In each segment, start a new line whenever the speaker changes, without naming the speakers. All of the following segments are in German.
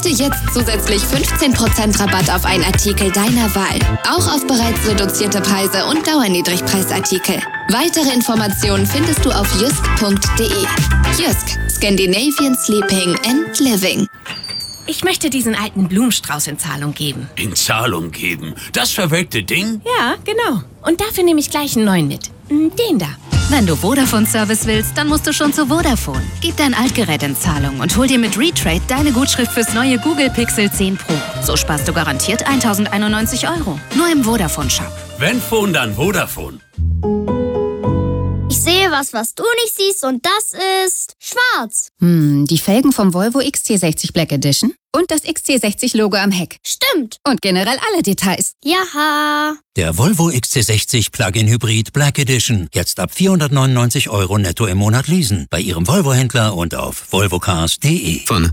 Erhalte jetzt zusätzlich 15% Rabatt auf einen Artikel deiner Wahl. Auch auf bereits reduzierte Preise und Dauerniedrigpreisartikel. Weitere Informationen findest du auf jysk.de. Jysk, Scandinavian Sleeping and Living.
Ich möchte diesen alten Blumenstrauß in Zahlung geben.
In Zahlung geben? Das verwelkte Ding?
Ja, genau. Und dafür nehme ich gleich einen neuen mit. Den da.
Wenn du Vodafone-Service willst, dann musst du schon zu Vodafone. Gib dein Altgerät in Zahlung und hol dir mit Retrade deine Gutschrift fürs neue Google Pixel 10 Pro. So sparst du garantiert 1.091 €. Nur im Vodafone-Shop.
Wenn Phone, dann Vodafone.
Ich sehe was du nicht siehst und das ist schwarz.
Die Felgen vom Volvo XC60 Black Edition und das XC60-Logo am Heck.
Stimmt.
Und generell alle Details.
Jaha.
Der Volvo XC60 Plug-in Hybrid Black Edition. Jetzt ab 499 € netto im Monat leasen. Bei Ihrem Volvo-Händler und auf volvocars.de.
Von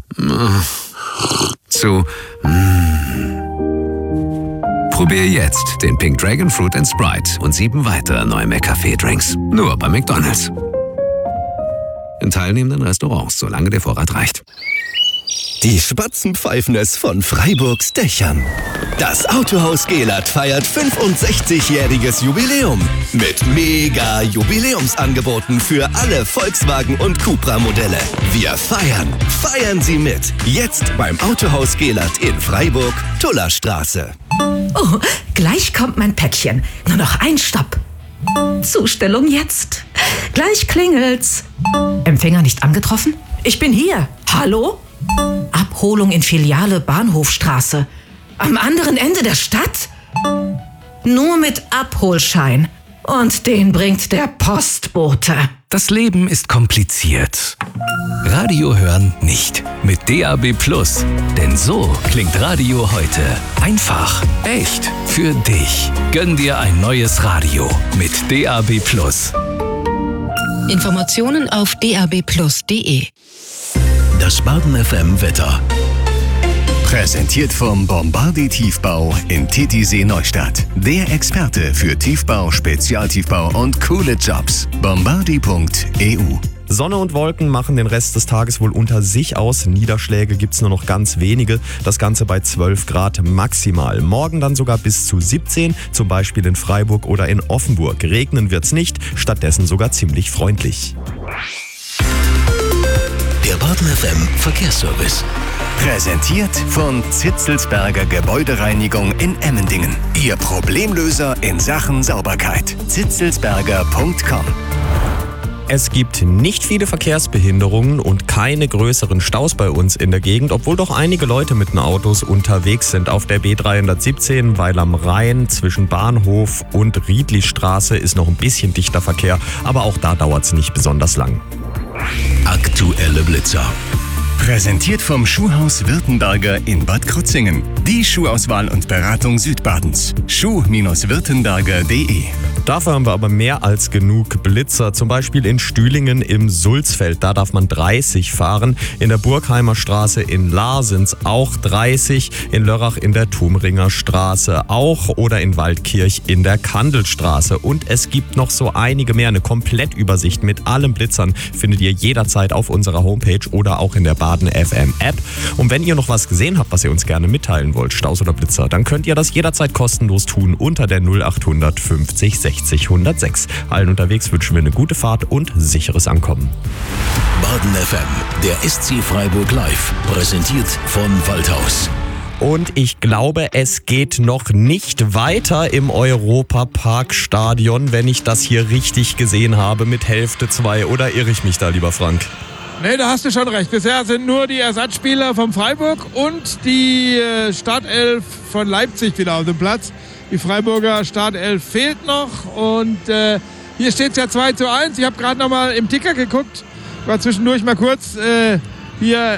zu Probier jetzt den Pink Dragon Fruit & Sprite und 7 weitere neue McCafé-Drinks. Nur bei McDonald's. In teilnehmenden Restaurants, solange der Vorrat reicht.
Die Spatzen pfeifen es von Freiburgs Dächern. Das Autohaus Gelert feiert 65-jähriges Jubiläum mit mega Jubiläumsangeboten für alle Volkswagen und Cupra-Modelle. Wir feiern. Feiern Sie mit. Jetzt beim Autohaus Gelert in Freiburg, Tullerstraße.
Oh, gleich kommt mein Päckchen. Nur noch ein Stopp. Zustellung jetzt. Gleich klingelt's. Empfänger nicht angetroffen? Ich bin hier. Hallo? Abholung in Filiale Bahnhofstraße. Am anderen Ende der Stadt? Nur mit Abholschein. Und den bringt der Postbote.
Das Leben ist kompliziert. Radio hören nicht. Mit DAB+. Denn so klingt Radio heute. Einfach, echt, für dich. Gönn dir ein neues Radio mit DAB+.
Informationen auf dabplus.de.
Das Baden FM Wetter. Präsentiert vom Bombardi Tiefbau in Titisee Neustadt. Der Experte für Tiefbau, Spezialtiefbau und coole Jobs. Bombardi.eu.
Sonne und Wolken machen den Rest des Tages wohl unter sich aus. Niederschläge gibt's nur noch ganz wenige. Das Ganze bei 12 Grad maximal. Morgen dann sogar bis zu 17, zum Beispiel in Freiburg oder in Offenburg. Regnen wird's nicht, stattdessen sogar ziemlich freundlich.
Der Baden FM Verkehrsservice. Präsentiert von Zitzelsberger Gebäudereinigung in Emmendingen. Ihr Problemlöser in Sachen Sauberkeit. zitzelsberger.com.
Es gibt nicht viele Verkehrsbehinderungen und keine größeren Staus bei uns in der Gegend, obwohl doch einige Leute mit den Autos unterwegs sind. Auf der B317, weil am Rhein zwischen Bahnhof und Riedlistraße ist noch ein bisschen dichter Verkehr, aber auch da dauert es nicht besonders lang.
Aktuelle Blitzer. Präsentiert vom Schuhhaus Württemberger in Bad Krozingen. Die Schuhauswahl und Beratung Südbadens. schuh-württemberger.de.
Dafür haben wir aber mehr als genug Blitzer. Zum Beispiel in Stühlingen im Sulzfeld. Da darf man 30 fahren. In der Burgheimer Straße in Larsens auch 30. In Lörrach in der Thumringer Straße auch. Oder in Waldkirch in der Kandelstraße. Und es gibt noch so einige mehr. Eine Komplettübersicht mit allen Blitzern findet ihr jederzeit auf unserer Homepage oder auch in der Baden FM App. Und wenn ihr noch was gesehen habt, was ihr uns gerne mitteilen wollt, Staus oder Blitzer, dann könnt ihr das jederzeit kostenlos tun unter der 0800 50 60 106. Allen unterwegs wünschen wir eine gute Fahrt und sicheres Ankommen.
Baden FM, der SC Freiburg Live, präsentiert von Waldhaus.
Und ich glaube, es geht noch nicht weiter im Europa-Park-Stadion, wenn ich das hier richtig gesehen habe mit Hälfte 2. Oder irre ich mich da, lieber Frank?
Nee, da hast du schon recht. Bisher sind nur die Ersatzspieler von Freiburg und die Startelf von Leipzig wieder auf dem Platz. Die Freiburger Startelf fehlt noch und hier steht es ja 2:1. Ich habe gerade noch mal im Ticker geguckt, war zwischendurch mal kurz hier